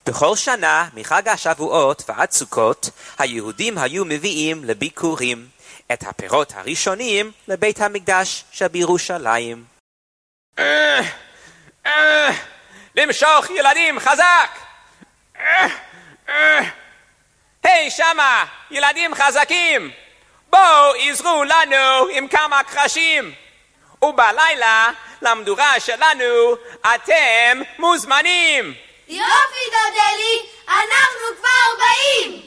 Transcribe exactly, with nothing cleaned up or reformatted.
בכל שנה מחג השבועות ועד סוכות היהודים היו מביאים לביקורים את הפירות הראשונים לבית המקדש שבירושלים. למשוך ילדים חזק! היי שמה, ילדים חזקים! בואו עזרו לנו עם כמה קרשים! ובלילה למדורה שלנו אתם מוזמנים! יופי דודלי, אנחנו כבר באים!